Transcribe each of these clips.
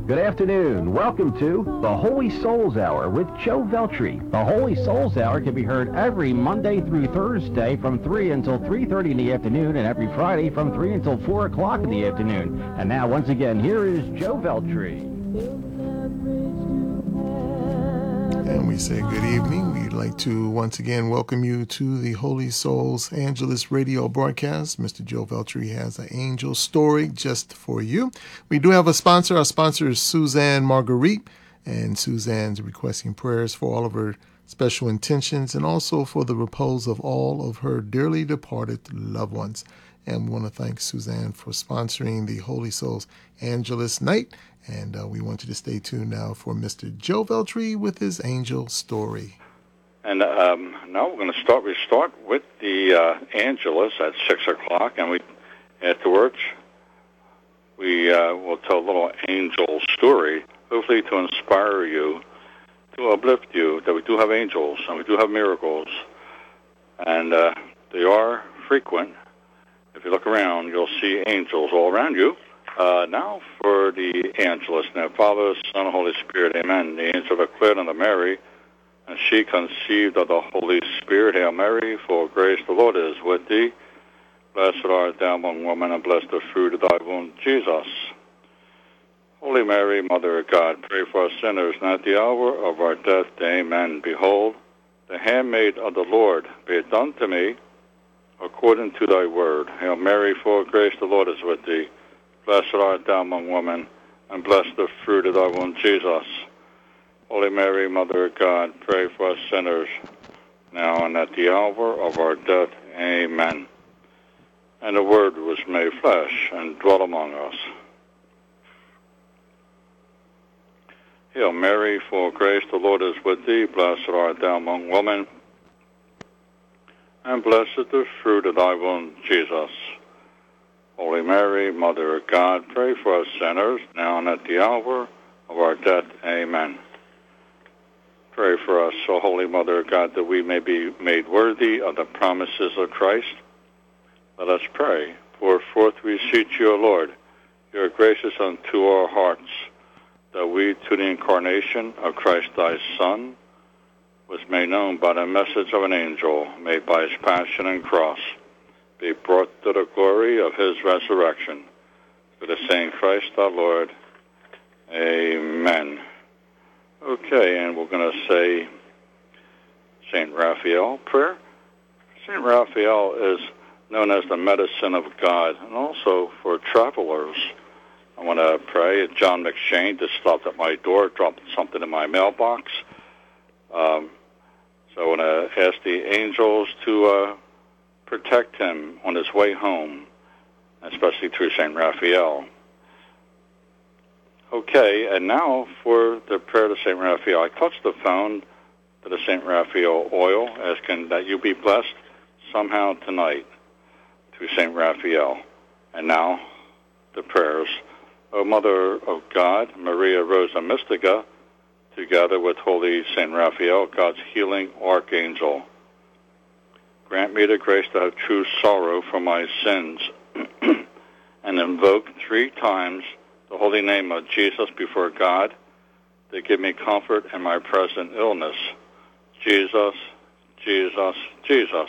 Good afternoon. Welcome to the Holy Souls Hour with Joe Veltri. The Holy Souls Hour can be heard every Monday through Thursday from 3 until 3:30 in the afternoon and every Friday from 3 until 4 o'clock in the afternoon. And now, once again, here is Joe Veltri. And we say good evening. We'd like to once again welcome you to the Holy Souls Angelus radio broadcast. Mr. Joe Veltri has an angel story just for you. We do have a sponsor. Our sponsor is Suzanne Marguerite, and Suzanne's requesting prayers for all of her special intentions and also for the repose of all of her dearly departed loved ones. And we want to thank Suzanne for sponsoring the Holy Souls Angelus night. And we want you to stay tuned now for Mr. Joe Veltri with his angel story. And now we're going to start. We start with the Angelus at 6 o'clock, and afterwards we will tell a little angel story, hopefully to inspire you, to uplift you, that we do have angels and we do have miracles, and they are frequent. If you look around, you'll see angels all around you. Now for the Angelus. Now, Father, Son, and Holy Spirit, amen. The angel declared unto Mary, and she conceived of the Holy Spirit. Hail Mary, full of grace, the Lord is with thee. Blessed art thou among women, and blessed the fruit of thy womb, Jesus. Holy Mary, Mother of God, pray for us sinners, now at the hour of our death. Amen. Behold, the handmaid of the Lord, be it done to me according to thy word. Hail Mary, full of grace, the Lord is with thee. Blessed art thou among women, and blessed the fruit of thy womb, Jesus. Holy Mary, Mother of God, pray for us sinners, now and at the hour of our death. Amen. And the Word was made flesh and dwelt among us. Hail Mary, full of grace, the Lord is with thee. Blessed art thou among women, and blessed the fruit of thy womb, Jesus. Holy Mary, Mother of God, pray for us sinners, now and at the hour of our death. Amen. Pray for us, O Holy Mother of God, that we may be made worthy of the promises of Christ. Let us pray. Pour forth, we beseech you, O Lord, your gracious unto our hearts, that we, to the incarnation of Christ thy Son, was made known by the message of an angel, made by his passion and cross, be brought to the glory of his resurrection. Through the same Christ our Lord. Amen. Okay, and we're going to say St. Raphael prayer. St. Raphael is known as the medicine of God, and also for travelers. I want to pray. John McShane just stopped at my door, dropped something in my mailbox. So I want to ask the angels to protect him on his way home, especially through St. Raphael. Okay, and now for the prayer to St. Raphael. I touched the phone to the St. Raphael oil, asking that you be blessed somehow tonight through St. Raphael. And now the prayers. O Mother of God, Maria Rosa Mystica, together with Holy St. Raphael, God's healing archangel, grant me the grace to have true sorrow for my sins and invoke 3 times the holy name of Jesus before God to give me comfort in my present illness. Jesus, Jesus, Jesus.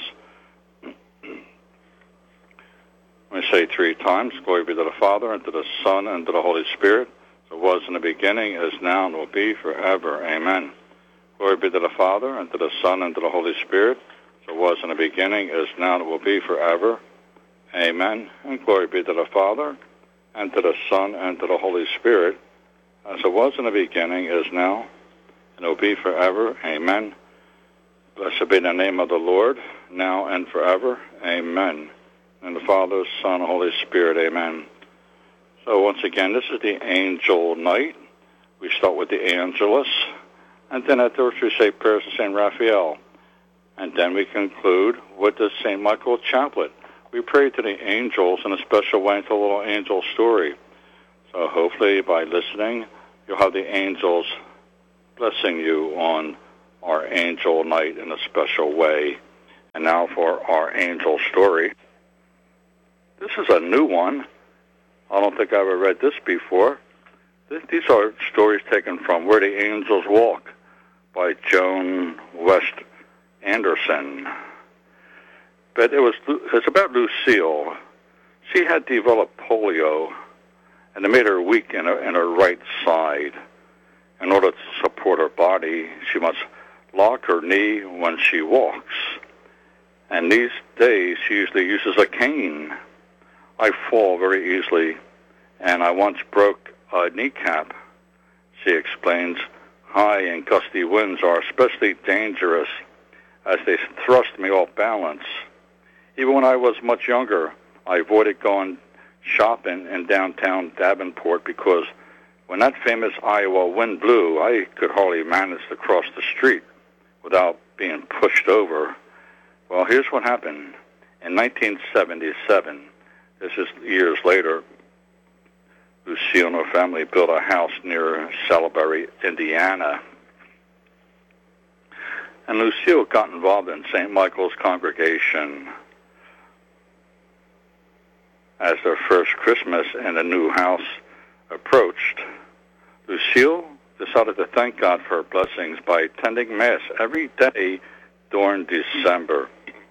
We say 3 times, glory be to the Father, and to the Son, and to the Holy Spirit, as it was in the beginning, is now, and will be forever. Amen. Glory be to the Father, and to the Son, and to the Holy Spirit, as it was in the beginning, is now, and will be forever. Amen. And glory be to the Father, and to the Son, and to the Holy Spirit, as it was in the beginning, is now, and will be forever. Amen. Blessed be the name of the Lord, now and forever. Amen. And the Father, Son, and Holy Spirit. Amen. So once again, this is the angel night. We start with the Angelus, and then afterwards we say prayers to St. Raphael. And then we conclude with the St. Michael Chaplet. We pray to the angels in a special way, into a little angel story. So hopefully by listening, you'll have the angels blessing you on our angel night in a special way. And now for our angel story. This is a new one. I don't think I ever read this before. These are stories taken from Where the Angels Walk by Joan West Anderson. But it's about Lucille. She had developed polio, and it made her weak in her right side. In order to support her body, she must lock her knee when she walks. And these days, she usually uses a cane. I fall very easily, and I once broke a kneecap. She explains, high and gusty winds are especially dangerous as they thrust me off balance. Even when I was much younger, I avoided going shopping in downtown Davenport because when that famous Iowa wind blew, I could hardly manage to cross the street without being pushed over. Well, here's what happened. In 1977, this is years later, Lucille and her family built a house near Salisbury, Indiana. And Lucille got involved in St. Michael's congregation. As their first Christmas in the new house approached, Lucille decided to thank God for her blessings by attending Mass every day during December.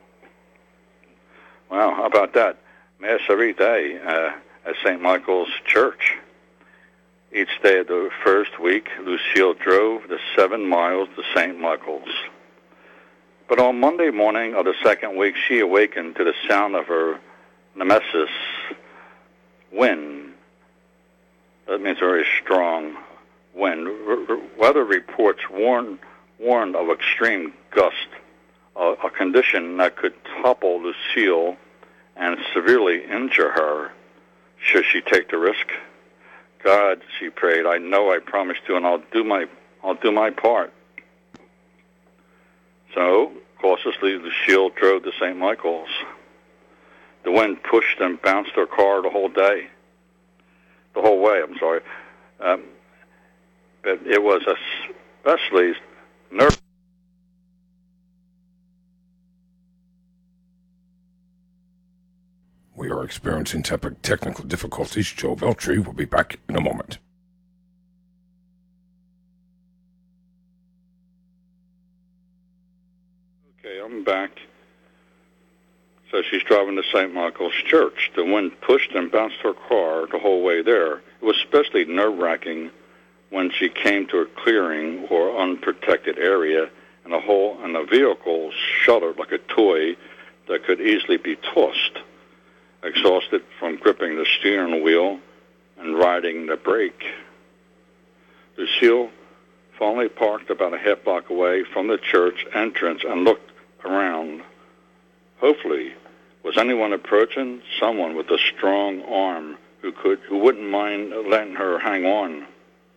Wow, how about that? Mass every day at St. Michael's Church. Each day of the first week, Lucille drove the 7 miles to St. Michael's. But on Monday morning of the second week, she awakened to the sound of her nemesis wind. That means a very strong wind. Weather reports warned of extreme gust, a condition that could topple Lucille and severely injure her. Should she take the risk? God, she prayed, I know I promised you, and I'll do my part. So, cautiously, Lucille drove to St. Michael's. The wind pushed and bounced her car the whole way. But it was especially nervous. We are experiencing technical difficulties. Joe Veltri will be back in a moment. Okay, I'm back. So she's driving to St. Michael's Church. The wind pushed and bounced her car the whole way there. It was especially nerve-wracking when she came to a clearing or unprotected area, and the vehicle shuddered like a toy that could easily be tossed. Exhausted from gripping the steering wheel and riding the brake, Lucille finally parked about a half block away from the church entrance and looked around. Hopefully, was anyone approaching? Someone with a strong arm who wouldn't mind letting her hang on.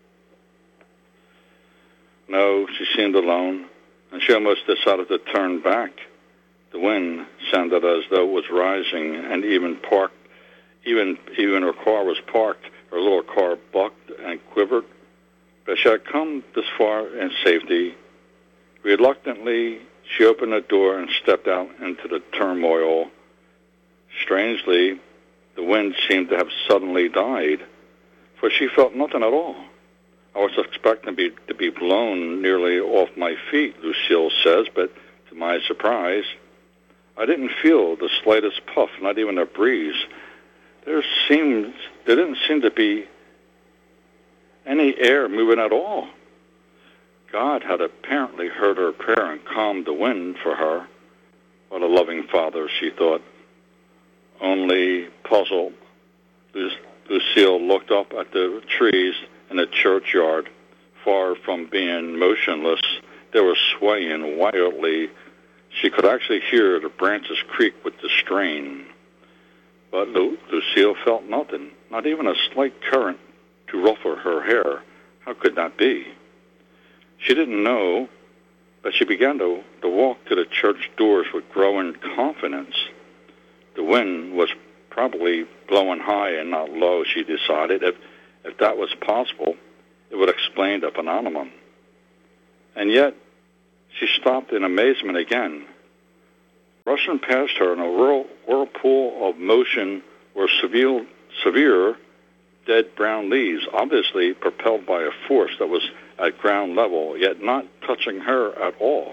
No, she seemed alone, and she almost decided to turn back. The wind sounded as though it was rising, and even her car was parked. Her little car bucked and quivered. But she had come this far in safety. Reluctantly, she opened the door and stepped out into the turmoil. Strangely, the wind seemed to have suddenly died, for she felt nothing at all. I was expecting to be blown nearly off my feet, Lucille says, but to my surprise, I didn't feel the slightest puff, not even a breeze. There didn't seem to be any air moving at all. God had apparently heard her prayer and calmed the wind for her. What a loving Father, she thought. Only puzzled, Lucille looked up at the trees in the churchyard. Far from being motionless, they were swaying wildly. She could actually hear the branches creak with the strain. But Lucille felt nothing, not even a slight current to ruffle her hair. How could that be? She didn't know, but she began to walk to the church doors with growing confidence. The wind was probably blowing high and not low, she decided. If that was possible, it would explain the phenomenon. And yet, she stopped in amazement again. Rushing past her in a whirlpool of motion were severe dead brown leaves, obviously propelled by a force that was at ground level, yet not touching her at all.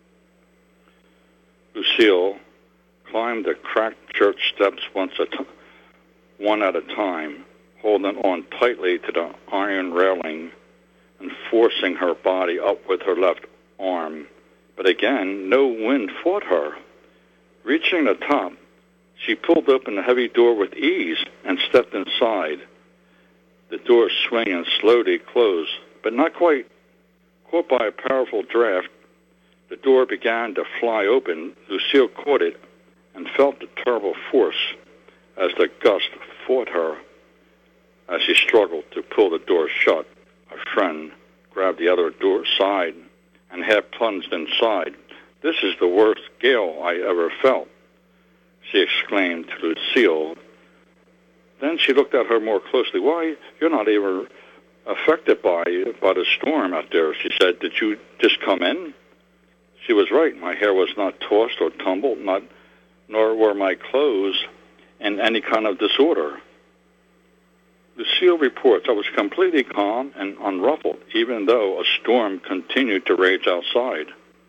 Lucille climbed the cracked church steps one at a time, holding on tightly to the iron railing and forcing her body up with her left arm. But again, no wind fought her. Reaching the top, she pulled open the heavy door with ease and stepped inside. The door swinging slowly closed, but not quite. Caught by a powerful draft, the door began to fly open. Lucille caught it and felt the terrible force as the gust fought her. As she struggled to pull the door shut, a friend grabbed the other door side and half plunged inside. "This is the worst gale I ever felt," she exclaimed to Lucille. Then she looked at her more closely. "Why, you're not even affected by the storm out there," she said. "Did you just come in?" She was right. My hair was not tossed or tumbled, nor were my clothes in any kind of disorder. Lucille reports, "I was completely calm and unruffled, even though a storm continued to rage outside."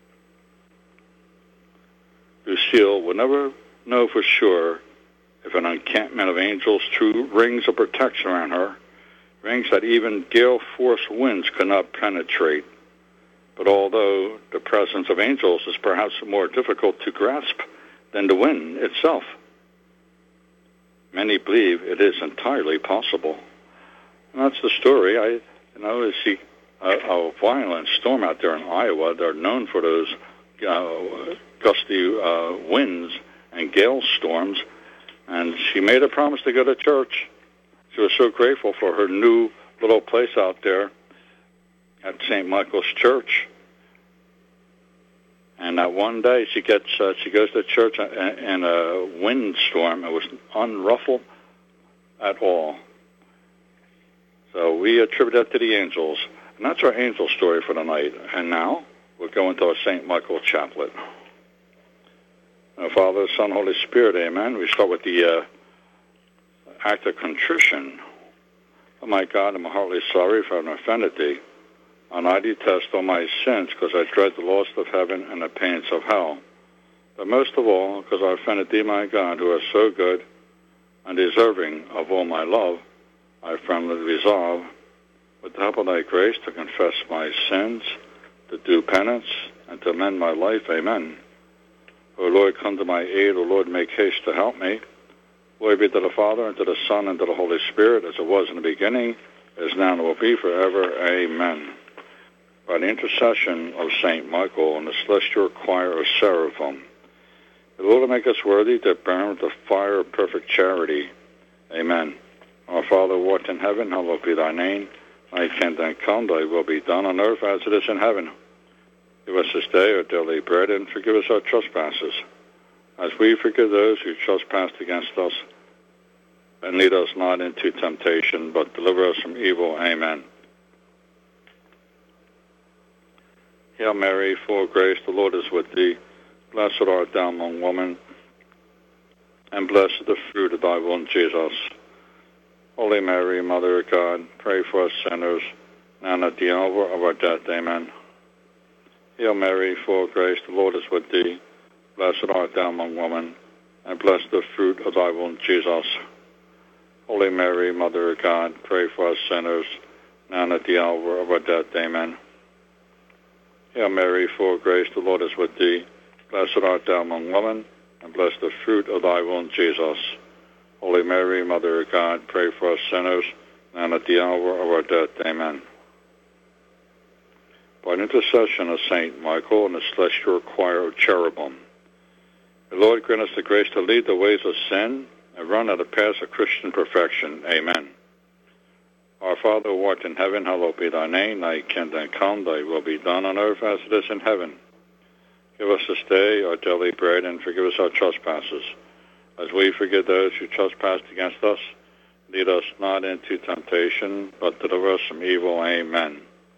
Lucille will never know for sure if an encampment of angels threw rings of protection around her, rings that even gale-force winds could not penetrate. But although the presence of angels is perhaps more difficult to grasp than the wind itself, many believe it is entirely possible. And that's the story. You see a violent storm out there in Iowa. They're known for those gusty winds and gale storms. And she made a promise to go to church. She was so grateful for her new little place out there at St. Michael's Church. And that one day she goes to church in a windstorm. It was unruffled at all. So we attribute that to the angels. And that's our angel story for the night. And now we'll go into our St. Michael Chaplet. Father, Son, Holy Spirit, amen. We start with the act of contrition. Oh, my God, I'm heartily sorry for having offended thee. And I detest all my sins because I dread the loss of heaven and the pains of hell. But most of all, because I offended thee, my God, who is so good and deserving of all my love, I firmly resolve, with the help of thy grace, to confess my sins, to do penance, and to amend my life. Amen. O Lord, come to my aid. O Lord, make haste to help me. Glory be to the Father, and to the Son, and to the Holy Spirit, as it was in the beginning, is now, and will be forever. Amen. By the intercession of St. Michael and the celestial choir of seraphim, the Lord will make us worthy to burn with the fire of perfect charity. Amen. Our Father, who art in heaven, hallowed be thy name. Thy kingdom come, thy will be done on earth as it is in heaven. Give us this day our daily bread, and forgive us our trespasses, as we forgive those who trespass against us. And lead us not into temptation, but deliver us from evil. Amen. Hail Mary, full of grace, the Lord is with thee. Blessed art thou among women, and blessed is the fruit of thy womb, Jesus. Holy Mary, Mother of God, pray for us sinners, now and at the hour of our death. Amen. Hail Mary, full of grace, the Lord is with thee. Blessed art thou among women, and blessed the fruit of thy womb, Jesus. Holy Mary, Mother of God, pray for us sinners, now and at the hour of our death. Amen. Hail Mary, full of grace, the Lord is with thee. Blessed art thou among women, and blessed the fruit of thy womb, Jesus. Holy Mary, Mother of God, pray for us sinners, now and at the hour of our death. Amen. By the intercession of St. Michael and the celestial choir of cherubim, the Lord grant us the grace to lead the ways of sin and run at the paths of Christian perfection. Amen. Our Father, who art in heaven, hallowed be thy name. Thy kingdom come, thy will be done on earth as it is in heaven. Give us this day our daily bread, and forgive us our trespasses, as we forgive those who trespass against us. Lead us not into temptation, but deliver us from evil. Amen.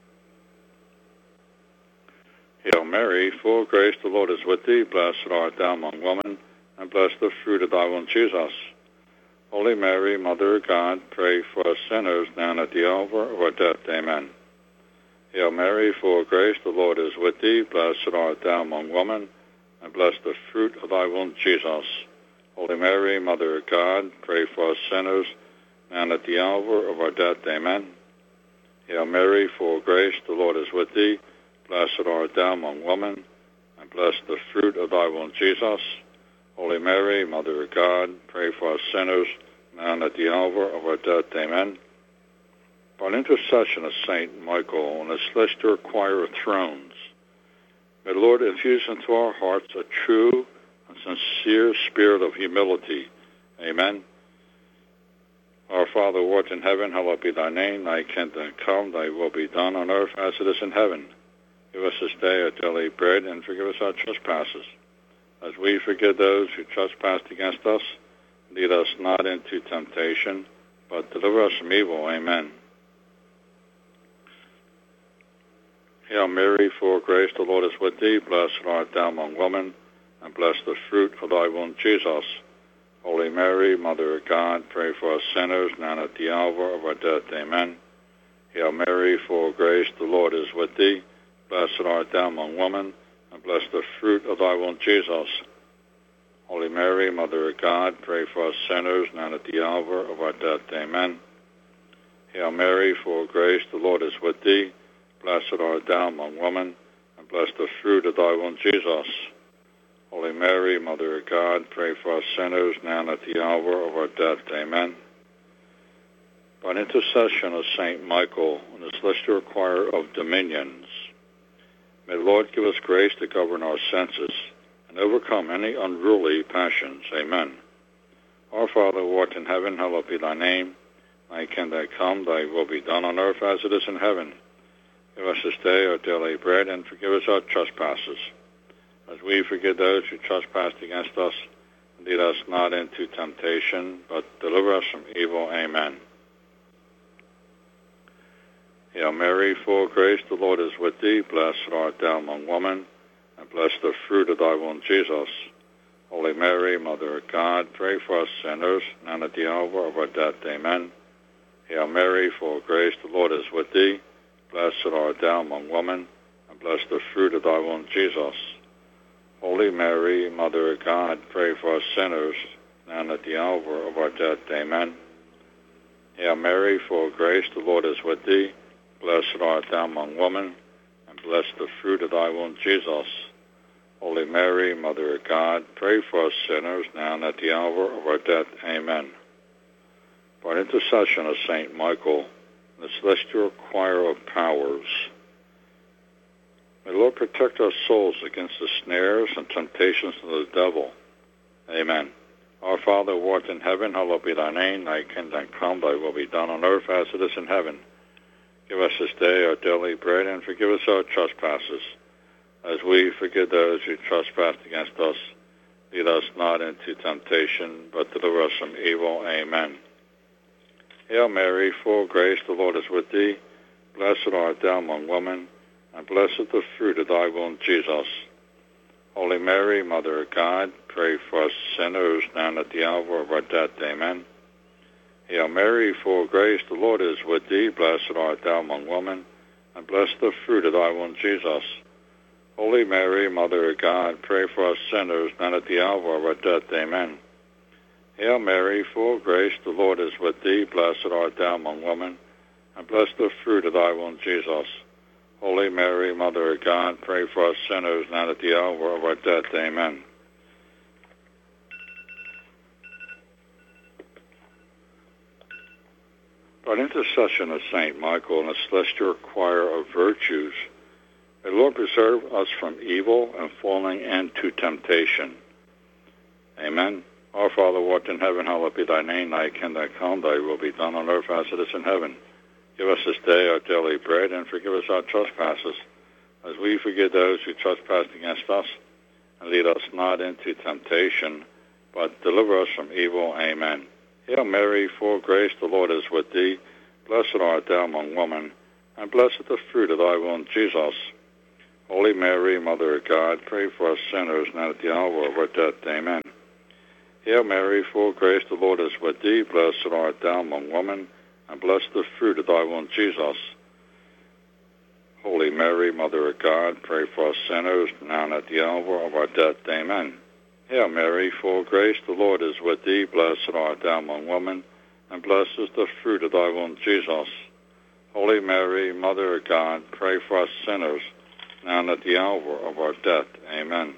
Hail Mary, full of grace, the Lord is with thee. Blessed art thou among women, and blessed the fruit of thy womb, Jesus. Holy Mary, Mother of God, pray for us sinners now and at the hour of our death. Amen. Hail Mary, full of grace, the Lord is with thee. Blessed art thou among women, and blessed the fruit of thy womb, Jesus. Holy Mary, Mother of God, pray for us sinners now and at the hour of our death. Amen. Hail Mary, full of grace, the Lord is with thee. Blessed art thou among women, and blessed the fruit of thy womb, Jesus. Holy Mary, Mother of God, pray for us sinners now and at the hour of our death. Amen. By the intercession of Saint Michael and the celestial choir of thrones, may the Lord infuse into our hearts a true and sincere spirit of humility. Amen. Our Father, who art in heaven, hallowed be thy name. Thy kingdom come, thy will be done on earth as it is in heaven. Give us this day our daily bread, and forgive us our trespasses, as we forgive those who trespass against us. Lead us not into temptation, but deliver us from evil. Amen. Hail Mary, full of grace, the Lord is with thee. Blessed art thou among women, and blessed the fruit of thy womb, Jesus. Holy Mary, Mother of God, pray for us sinners now and at the hour of our death. Amen. Hail Mary, full of grace, the Lord is with thee. Blessed art thou among women, and blessed the fruit of thy womb, Jesus. Holy Mary, Mother of God, pray for us sinners now and at the hour of our death. Amen. Hail Mary, full of grace, the Lord is with thee. Blessed art thou among women, and blessed the fruit of thy womb, Jesus. Holy Mary, Mother of God, pray for us sinners now and at the hour of our death. Amen. By an intercession of Saint Michael and the celestial choir of dominions, may the Lord give us grace to govern our senses and overcome any unruly passions. Amen. Our Father, who art in heaven, hallowed be thy name. Thy kingdom come, thy will be done on earth as it is in heaven. Give us this day our daily bread, and forgive us our trespasses, as we forgive those who trespass against us. And lead us not into temptation, but deliver us from evil. Amen. Hail Mary, full of grace, the Lord is with thee. Blessed art thou among women, and blessed the fruit of thy womb, Jesus. Holy Mary, Mother of God, pray for us sinners, now and at the hour of our death. Amen. Hail Mary, full of grace, the Lord is with thee. Blessed art thou among women, and blessed the fruit of thy womb, Jesus. Holy Mary, Mother of God, pray for us sinners, now and at the hour of our death. Amen. Hail Mary, full of grace, the Lord is with thee. Blessed art thou among women, and blessed the fruit of thy womb, Jesus. Holy Mary, Mother of God, pray for us sinners, now and at the hour of our death. Amen. By intercession of Saint Michael, the celestial choir of powers, may the Lord protect our souls against the snares and temptations of the devil. Amen. Our Father, who art in heaven, hallowed be thy name. Thy kingdom come, thy will be done on earth as it is in heaven. Give us this day our daily bread, and forgive us our trespasses, as we forgive those who trespass against us. Lead us not into temptation, but deliver us from evil. Amen. Hail Mary, full of grace, the Lord is with thee. Blessed art thou among women, and blessed the fruit of thy womb, Jesus. Holy Mary, Mother of God, pray for us sinners now and at the hour of our death. Amen. Hail Mary, full of grace, the Lord is with thee. Blessed art thou among women, and blessed the fruit of thy womb, Jesus. Holy Mary, Mother of God, pray for us sinners now and at the hour of our death. Amen. Hail Mary, full of grace, the Lord is with thee. Blessed art thou among women, and blessed the fruit of thy womb, Jesus. Holy Mary, Mother of God, pray for us sinners now at the hour of our death. Amen. By the intercession of Saint Michael and the celestial choir of virtues, may the Lord preserve us from evil and falling into temptation. Amen. Our Father, who art in heaven, hallowed be thy name. Thy kingdom come, thy will be done on earth as it is in heaven. Give us this day our daily bread, and forgive us our trespasses, as we forgive those who trespass against us. And lead us not into temptation, but deliver us from evil. Amen. Hail Mary, full of grace, the Lord is with thee. Blessed art thou among women, and blessed the fruit of thy womb, Jesus. Holy Mary, Mother of God, pray for us sinners now at the hour of our death. Amen. Hail Mary, full of grace, the Lord is with thee. Blessed art thou among women, and blessed the fruit of thy womb, Jesus. Holy Mary, Mother of God, pray for us sinners, now and at the hour of our death. Amen. Hail Mary, full of grace, the Lord is with thee. Blessed art thou among women, and blessed is the fruit of thy womb, Jesus. Holy Mary, Mother of God, pray for us sinners, now and at the hour of our death. Amen.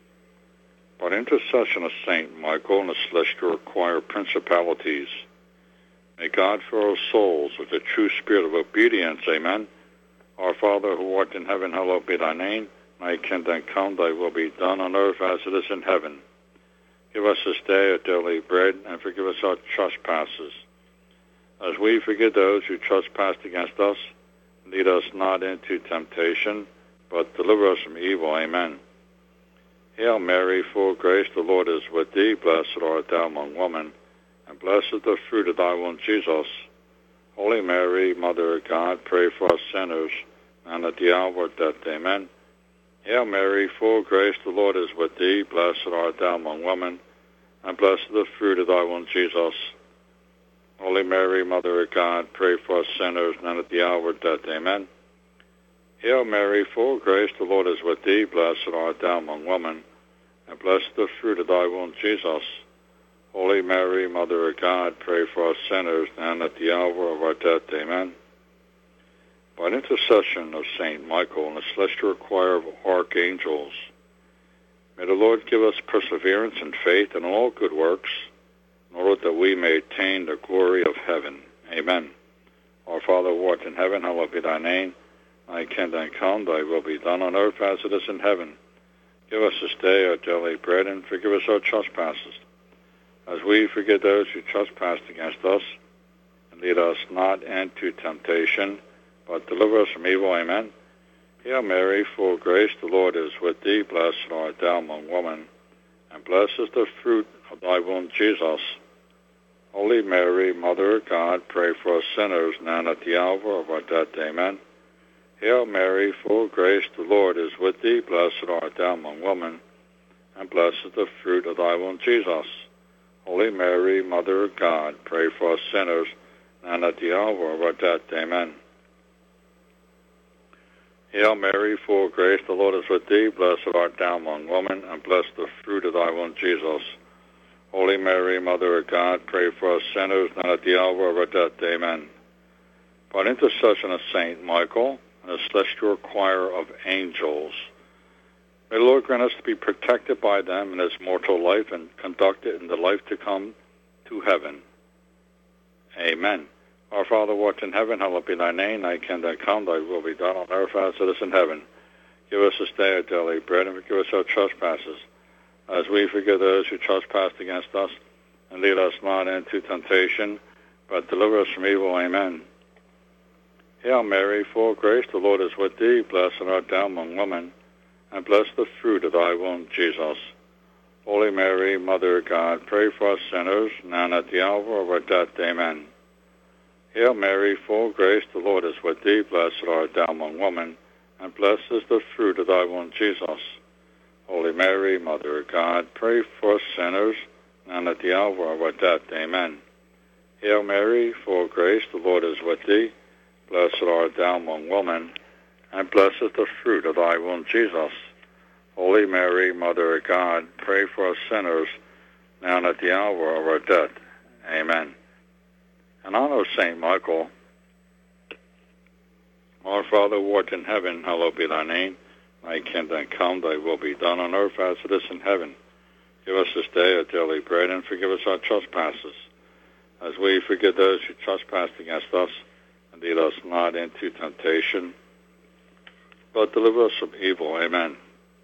By the intercession of Saint Michael and the celestial choir of principalities, may God fill our souls with the true spirit of obedience. Amen. Our Father who art in heaven, hallowed be thy name. Thy kingdom come, thy will be done on earth as it is in heaven. Give us this day our daily bread, and forgive us our trespasses, as we forgive those who trespass against us. Lead us not into temptation, but deliver us from evil. Amen. Hail Mary, full of grace, the Lord is with thee. Blessed art thou among women, and blessed is the fruit of thy womb, Jesus. Holy Mary, Mother of God, pray for us sinners, and at the hour of death. Amen. Hail Mary, full of grace, the Lord is with thee. Blessed art thou among women, and blessed is the fruit of thy womb, Jesus. Holy Mary, Mother of God, pray for us sinners, and at the hour of death. Amen. Hail Mary, full of grace, the Lord is with thee. Blessed art thou among women, and blessed is the fruit of thy womb, Jesus. Holy Mary, Mother of God, pray for us sinners, and at the hour of our death. Amen. By the intercession of Saint Michael and the celestial choir of archangels, may the Lord give us perseverance and faith in all good works, in order that we may attain the glory of heaven. Amen. Our Father who art in heaven, hallowed be thy name. Thy kingdom come, thy will be done on earth as it is in heaven. Give us this day our daily bread, and forgive us our trespasses, as we forgive those who trespass against us. And lead us not into temptation, but deliver us from evil. Amen. Hail Mary, full of grace, the Lord is with thee. Blessed art thou among women, and blessed is the fruit of thy womb, Jesus. Holy Mary, Mother of God, pray for us sinners, now and at the hour of our death. Amen. Hail Mary, full of grace, the Lord is with thee. Blessed art thou among women, and blessed is the fruit of thy womb, Jesus. Holy Mary, Mother of God, pray for us sinners, now and at the hour of our death. Amen. Hail Mary, full of grace, the Lord is with thee. Blessed art thou among women, and blessed the fruit of thy womb, Jesus. Holy Mary, Mother of God, pray for us sinners, now at the hour of our death. Amen. By the intercession of Saint Michael and the celestial choir of angels, may the Lord grant us to be protected by them in this mortal life and conducted in the life to come to heaven. Amen. Our Father who art in heaven, hallowed be thy name. Thy kingdom come, thy will be done on earth as it is in heaven. Give us this day our daily bread, and forgive us our trespasses, as we forgive those who trespass against us. And lead us not into temptation, but deliver us from evil. Amen. Hail Mary, full of grace, the Lord is with thee. Blessed art thou among women, and blessed the fruit of thy womb, Jesus. Holy Mary, Mother of God, pray for us sinners, now and at the hour of our death. Amen. Hail Mary, full of grace, the Lord is with thee. Blessed art thou among women, and blessed is the fruit of thy womb, Jesus. Holy Mary, Mother of God, pray for us sinners, now and at the hour of our death. Amen. Hail Mary, full of grace, the Lord is with thee. Blessed art thou among women, and blessed is the fruit of thy womb, Jesus. Holy Mary, Mother of God, pray for us sinners, now and at the hour of our death. Amen. In honor of Saint Michael, our Father who art in heaven, hallowed be thy name. Thy kingdom come, thy will be done on earth as it is in heaven. Give us this day our daily bread, and forgive us our trespasses, as we forgive those who trespass against us. And lead us not into temptation, but deliver us from evil. Amen.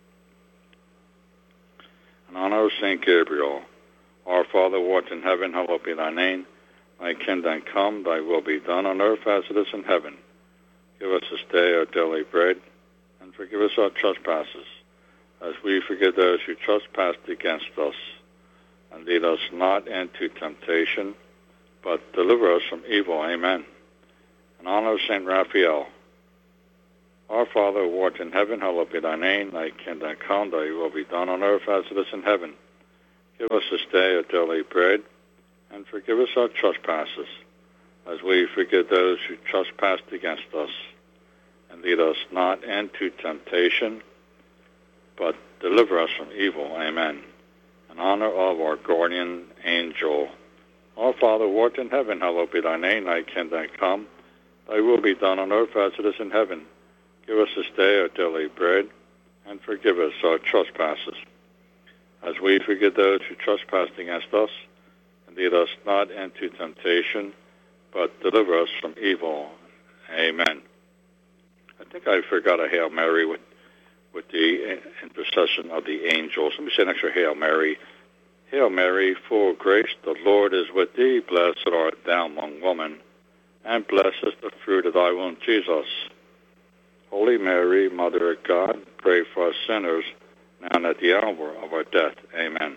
In honor of Saint Gabriel, our Father who art in heaven, hallowed be thy name. Thy kingdom come, thy will be done on earth as it is in heaven. Give us this day our daily bread, and forgive us our trespasses, as we forgive those who trespass against us. And lead us not into temptation, but deliver us from evil. Amen. In honor of Saint Raphael, our Father who art in heaven, hallowed be thy name. Thy kingdom come, thy will be done on earth as it is in heaven. Give us this day our daily bread, and forgive us our trespasses, as we forgive those who trespass against us. And lead us not into temptation, but deliver us from evil. Amen. In honor of our guardian angel. Our Father, who art in heaven, hallowed be thy name. Thy kingdom come. Thy will be done on earth as it is in heaven. Give us this day our daily bread, and forgive us our trespasses, as we forgive those who trespass against us. And lead us not into temptation, but deliver us from evil. Amen. I think I forgot a Hail Mary with the intercession of the angels. Let me say an extra Hail Mary. Hail Mary, full of grace, the Lord is with thee. Blessed art thou among women, and blessed is the fruit of thy womb, Jesus. Holy Mary, Mother of God, pray for us sinners, now and at the hour of our death. Amen.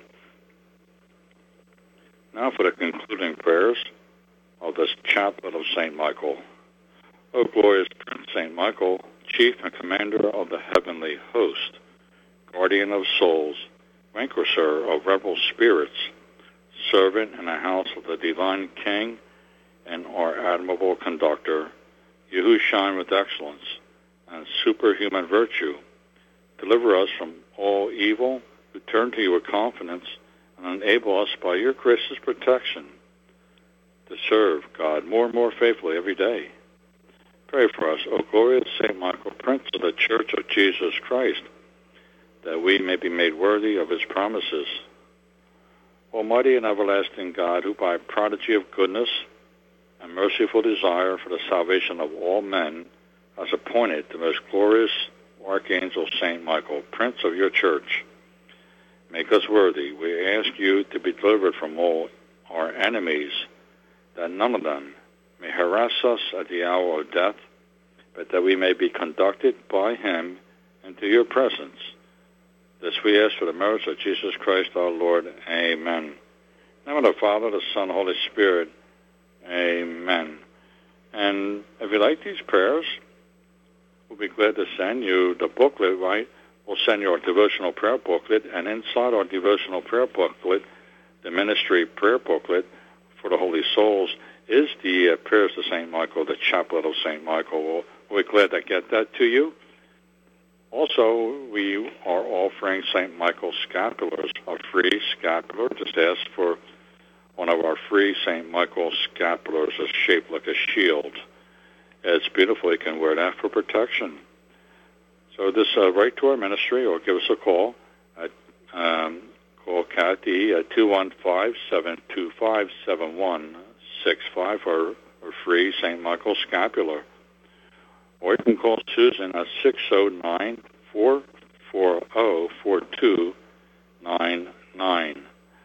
Now for the concluding prayers of this chaplet of St. Michael. O glorious Prince St. Michael, chief and commander of the heavenly host, guardian of souls, vanquisher of rebel spirits, servant in the house of the divine King, and our admirable conductor, you who shine with excellence and superhuman virtue, deliver us from all evil, who turn to you with confidence, and enable us by your gracious protection to serve God more and more faithfully every day. Pray for us, O glorious St. Michael, Prince of the Church of Jesus Christ, that we may be made worthy of his promises. Almighty and everlasting God, who by prodigy of goodness and merciful desire for the salvation of all men has appointed the most glorious Archangel St. Michael, Prince of your Church, make us worthy. We ask you to be delivered from all our enemies, that none of them may harass us at the hour of death, but that we may be conducted by him into your presence. This we ask for the merits of Jesus Christ our Lord. Amen. In the name of the Father, the Son, and the Holy Spirit. Amen. And if you like these prayers, we'll be glad to send you the booklet, right? We'll send you our devotional prayer booklet, and inside our devotional prayer booklet, the ministry prayer booklet for the Holy Souls, is the prayers to St. Michael, the chaplet of St. Michael. We're glad to get that to you. Also, we are offering St. Michael scapulars, a free scapular. Just ask for one of our free St. Michael scapulars that's shaped like a shield. It's beautiful. You can wear that for protection. So this write to our ministry or give us a call. Call Kathy at 215-725-7165 for a free St. Michael scapular. Or you can call Susan at 609-440-4299.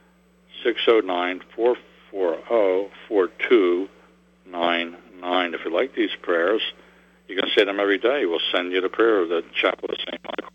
609-440-4299. If you like these prayers, you can say them every day. We'll send you the prayer of the chaplet of St. Michael.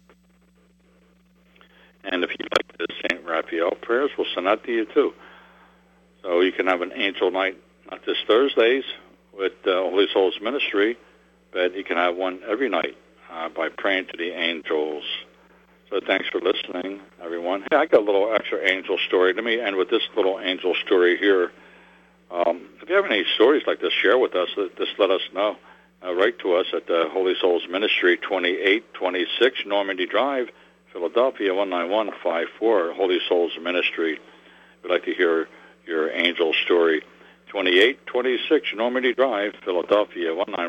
And if you like the St. Raphael prayers, we'll send that to you too. So you can have an angel night, not this Thursdays, with Holy Souls Ministry, but you can have one every night by praying to the angels. So thanks for listening, everyone. Hey, I got a little extra angel story. Let me end with this little angel story here. If you have any stories like this, share with us. Just let us know. Write to us at the Holy Souls Ministry, 2826 Normandy Drive, Philadelphia, 19154, Holy Souls Ministry. We'd like to hear your angel story. 2826 Normandy Drive, Philadelphia,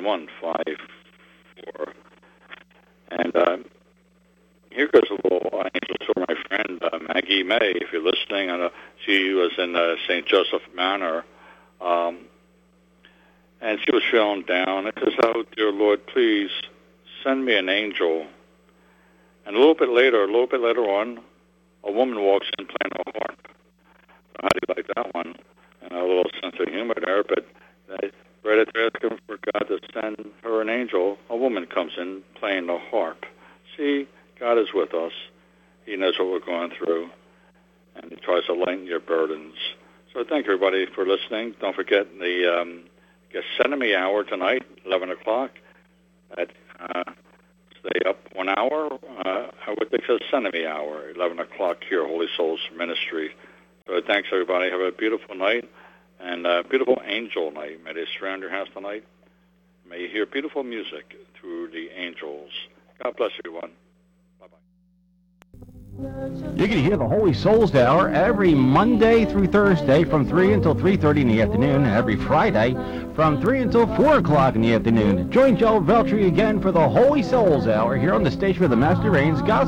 19154. And here goes a little angel story. My friend Maggie May, if you're listening, she was in St. Joseph Manor, and she was feeling down. It says, "Oh, dear Lord, please send me an angel." And a little bit later on, a woman walks in playing a harp. How do you like that one? And a little sense of humor there, but right after asking for God to send her an angel, a woman comes in playing the harp. See, God is with us. He knows what we're going through, and he tries to lighten your burdens. So thank everybody for listening. Don't forget the Gethsemane hour tonight, 11 o'clock. Stay up 1 hour with the Gethsemane hour, 11 o'clock here, Holy Souls Ministry. So thanks, everybody. Have a beautiful night and a beautiful angel night. May they surround your house tonight. May you hear beautiful music through the angels. God bless everyone. You can hear the Holy Souls Hour every Monday through Thursday from 3 until 3:30 in the afternoon, and every Friday from 3 until 4 o'clock in the afternoon. Join Joe Veltri again for the Holy Souls Hour here on the station of the Master Reigns Gospel